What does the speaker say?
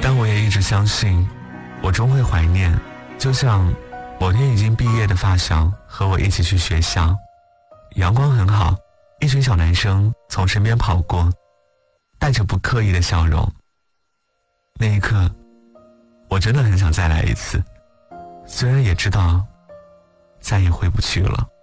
但我也一直相信，我终会怀念，就像某天已经毕业的发小和我一起去学校，阳光很好，一群小男生从身边跑过，带着不刻意的笑容。那一刻，我真的很想再来一次，虽然也知道再也回不去了。